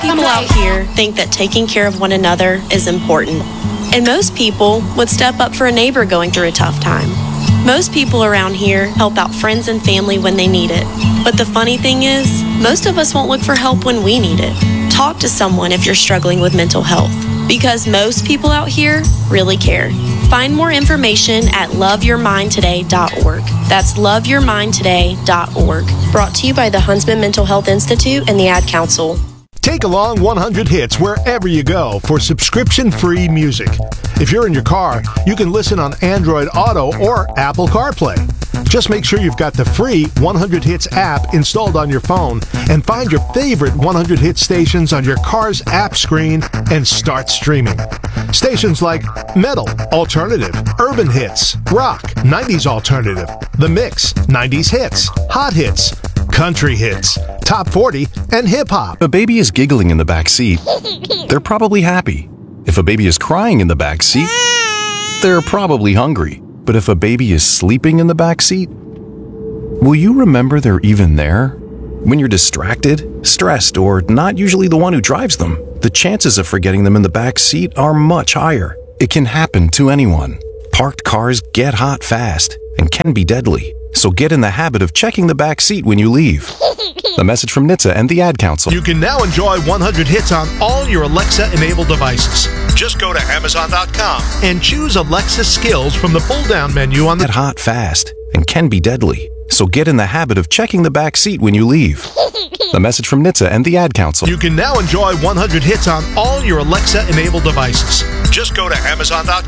People out here think that taking care of one another is important, and most people would step up for a neighbor going through a tough time. Most people around here help out friends and family when they need it. But the funny thing is, most of us won't look for help when we need it. Talk to someone if you're struggling with mental health, because most people out here really care. Find more information at loveyourmindtoday.org. That's loveyourmindtoday.org. Brought to you by the Huntsman Mental Health Institute and the Ad Council. Take along 100 Hits wherever you go for subscription-free music. If you're in your car, you can listen on Android Auto or Apple CarPlay. Just make sure you've got the free 100 Hits app installed on your phone and find your favorite 100 Hit stations on your car's app screen and start streaming. Stations like Metal, Alternative, Urban Hits, Rock, 90s Alternative, The Mix, 90s Hits, Hot Hits, Country Hits, Top 40, and Hip Hop. If a baby is giggling in the back seat, they're probably happy. If a baby is crying in the back seat, they're probably hungry. But if a baby is sleeping in the back seat, will you remember they're even there? When you're distracted, stressed, or not usually the one who drives them, the chances of forgetting them in the back seat are much higher. It can happen to anyone. Parked cars get hot fast and can be deadly. So get in the habit of checking the back seat when you leave. A message from NHTSA and the Ad Council. You can now enjoy 100 Hits on all your Alexa-enabled devices. Just go to Amazon.com and choose Alexa Skills from the pull-down menu on the... Get hot fast and can be deadly. So get in the habit of checking the back seat when you leave. A message from NHTSA and the Ad Council. You can now enjoy 100 Hits on all your Alexa-enabled devices. Just go to Amazon.com.